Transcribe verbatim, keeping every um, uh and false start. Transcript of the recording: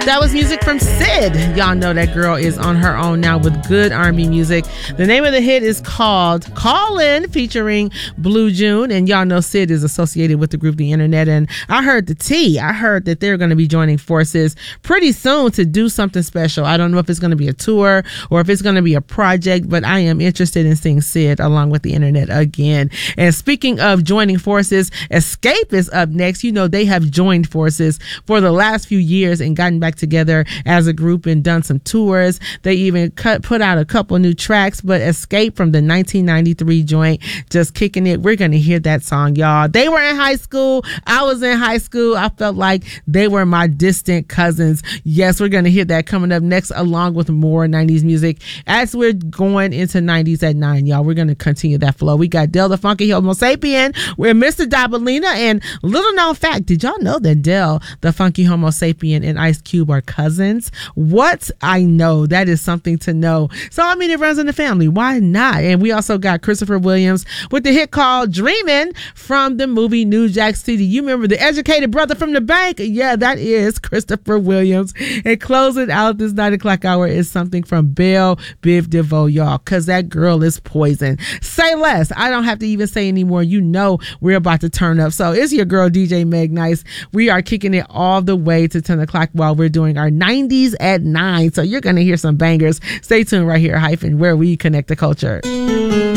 That was music from Syd. Y'all know that girl is on her own now with good R and B music. The name of the hit is called Callin', featuring Blue June. And y'all know Syd is associated with the group The Internet. And I heard the tea. I heard that they're going to be joining forces pretty soon to do something special. I don't know if it's going to be a tour or if it's going to be a project, but I am interested in seeing Syd along with The Internet again. And speaking of joining forces, Xscape is up next. You know, they have joined forces for the last few years and gotten back together as a group and done some tours. They even cut put out a couple new tracks, but Xscape from the nineteen ninety-three joint, Just Kicking It. We're going to hear that song, y'all. They were in high school. I was in high school. I felt like they were my distant cousins. Yes, we're going to hear that coming up next, along with more nineties music. As we're going into nineties at nine, y'all, we're going to continue that flow. We got Del the Funky Homo Sapien. We're Mister Dabalina. And little known fact, did y'all know that Del the Funky Homo Sapien and Ice Cube are cousins? What? I know. That is something to know. So, I mean, it runs in the family. Why not? And we also got Christopher Williams with the hit called Dreamin' from the movie New Jack City. You remember the educated brother from the bank? Yeah, that is Christopher Williams. And closing out this nine o'clock hour is something from Belle Biv DeVoe, y'all, because that girl is poison. Say less. I don't have to even say anymore. You know we're about to turn up. So it's your girl, D J Meg Nice. We are kicking it all the way to ten o'clock while we're doing our nineties at nine. So you're going to hear some bangers. Stay tuned right here, Hyphen, where we connect the culture.